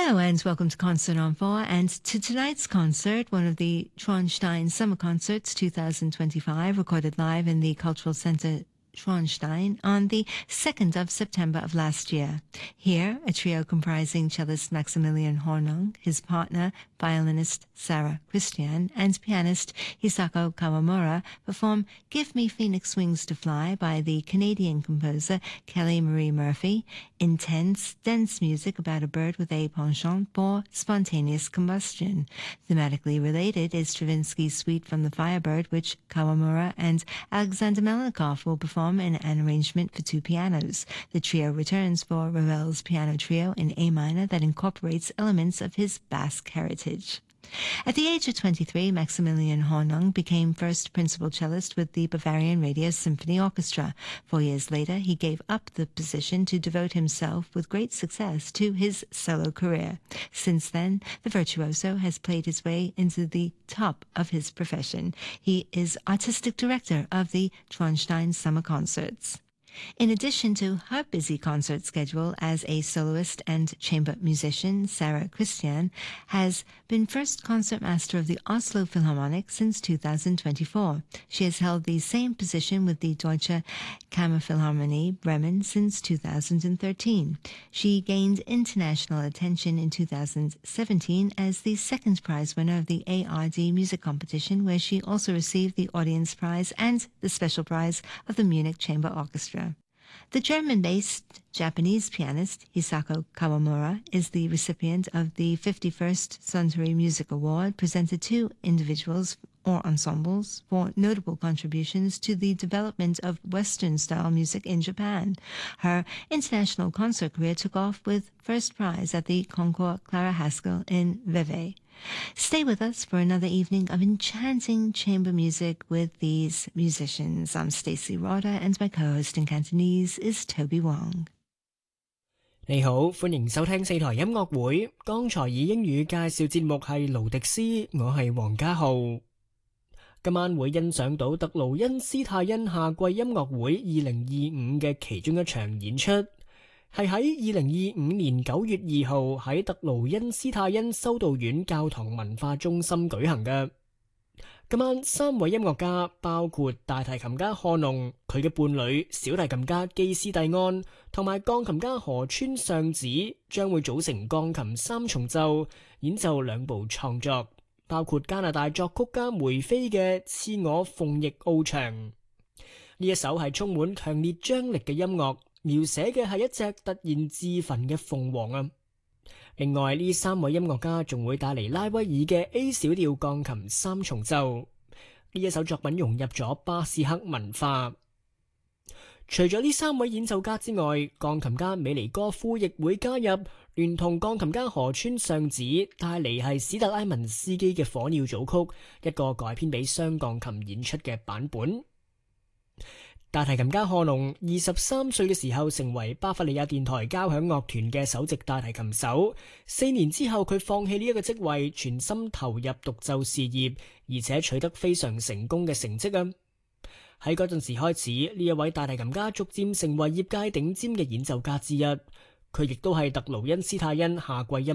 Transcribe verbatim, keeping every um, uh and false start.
Hello and welcome to Concert on four and to tonight's concert, one of the Traunstein Summer Concerts twenty twenty-five, recorded live in the Cultural Centre Traunstein on the second of September of last year. Here, a trio comprising cellist Maximilian Hornung, his partner, violinist Sarah Christian, and pianist Hisako Kawamura perform Give Me Phoenix Wings to Fly by the Canadian composer Kelly Marie Murphy, intense, dense music about a bird with a penchant for spontaneous combustion. Thematically related is Stravinsky's Suite from the Firebird, which Kawamura and Alexander Melnikov will perform in an arrangement for two pianos. The trio returns for Ravel's piano trio in A minor that incorporates elements of his Basque heritage. At the age of twenty-three, Maximilian Hornung became first principal cellist with the Bavarian Radio Symphony Orchestra. Four years later, he gave up the position to devote himself with great success to his solo career. Since then, the virtuoso has played his way into the top of his profession. He is artistic director of the Traunstein Summer Concerts. In addition to her busy concert schedule as a soloist and chamber musician, Sarah Christian has been first concertmaster of the Oslo Philharmonic since two thousand twenty-four. She has held the same position with the Deutsche Kammerphilharmonie Bremen since two thousand thirteen. She gained international attention in two thousand seventeen as the second prize winner of the A R D Music Competition, where she also received the Audience Prize and the Special Prize of the Munich Chamber Orchestra. The German-based Japanese pianist Hisako Kawamura is the recipient of the fifty-first Suntory Music Award, presented to individuals or ensembles for notable contributions to the development of Western-style music in Japan. Her international concert career took off with first prize at the Concours Clara Haskell in Vevey. Stay with us for another evening of enchanting chamber music with these musicians. I'm Stacey Roder and my co-host in Cantonese is Toby Wong. 你好，歡迎收聽四台音樂會。剛才以英語介紹節目係勞迪斯，我係黃家浩。今晚會欣賞到特勞恩斯泰因夏季音樂會二零二五嘅其中一場演出。係喺二零二五年九月二號喺特勞恩斯泰因修道院教堂文化中心舉行嘅。今晚三位音樂家包括大提琴家賀農、佢嘅伴侶小提琴家基斯蒂安同埋鋼琴家河川尚子將會組成鋼琴三重奏，演奏兩部創作，包括加拿大作曲家梅菲嘅《賜我鳳翼翱翔》。呢一首係充滿強烈張力嘅音樂，描寫嘅係一隻突然自焚嘅鳳凰啊！另外呢三位音樂家仲會帶嚟拉威爾嘅 A 小調鋼琴三重奏。呢一首作品融入咗巴斯克文化。除咗呢三位演奏家之外，鋼琴家美尼哥夫亦會加入，聯同鋼琴家河川尚子帶嚟係史特拉文斯基嘅火鳥組曲，一個改編俾雙鋼琴演出嘅版本。大提琴家賀農二十三歲嘅時候成為巴伐利亞電台交響樂團嘅首席大提琴手，四年之後佢放棄呢一個職位，全心投入獨奏事業，而且取得非常成功嘅成績啊！喺嗰陣時開始，呢一位大提琴家逐漸成為業界頂尖嘅演奏家之一，佢亦都係特勞恩斯泰因夏季音